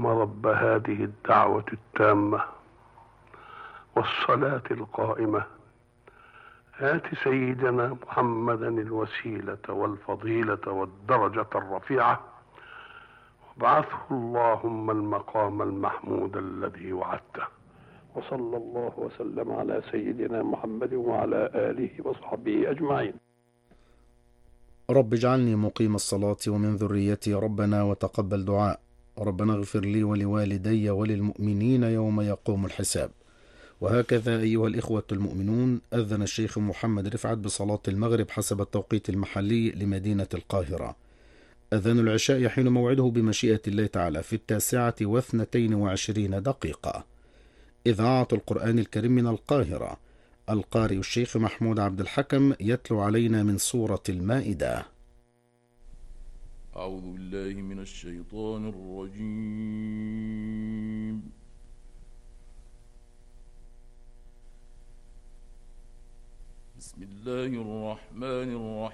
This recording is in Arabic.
اللهم رب هذه الدعوة التامة والصلاة القائمة آت سيدنا محمدا الوسيلة والفضيلة والدرجة الرفيعة وابعثه اللهم المقام المحمود الذي وعدته. وصلى الله وسلم على سيدنا محمد وعلى آله وصحبه أجمعين. رب اجعلني مقيم الصلاة ومن ذريتي ربنا وتقبل دعاء. ربنا اغفر لي ولوالدي وللمؤمنين يوم يقوم الحساب. وهكذا أيها الإخوة المؤمنون، أذن الشيخ محمد رفعت بصلاة المغرب حسب التوقيت المحلي لمدينة القاهرة. أذان العشاء يحين موعده بمشيئة الله تعالى في 9:22 إذاعة القرآن الكريم من القاهرة. القارئ الشيخ محمود عبد الحكم يتلو علينا من سورة المائدة. أعوذ بالله من الشيطان الرجيم. بسم الله الرحمن الرحيم.